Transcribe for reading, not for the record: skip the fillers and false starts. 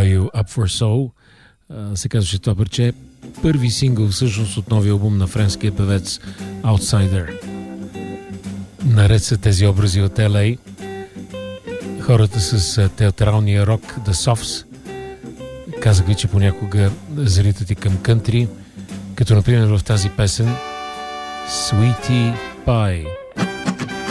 Are You Up For Soul? Се казваше това парче. Първи сингъл всъщност от новия албум на френския певец Outsider. Наред са тези образи от LA, хората с театралния рок The Softs. Казах ви, че понякога залитат и към кънтри, като например в тази песен Sweetie Pie.